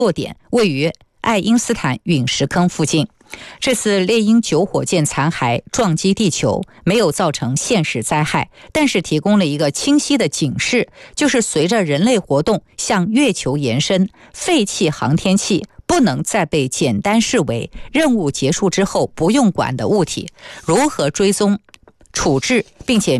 落点位于爱因斯坦陨石坑附近。这次猎鹰9火箭残骸撞击地球，没有造成现实灾害，但是提供了一个清晰的警示，就是随着人类活动向月球延伸，废弃航天器不能再被简单视为任务结束之后不用管的物体。如何追踪、处置并且